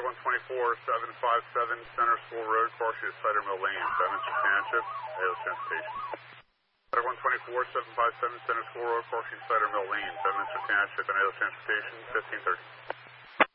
124-757 Center School Road, Corsica, Cider Mill Lane, Bedminster Township, AOS Transportation. 124-757 Center School Road, Corsica, Cider Mill Lane, Bedminster Township, and AOS Transportation, 1530.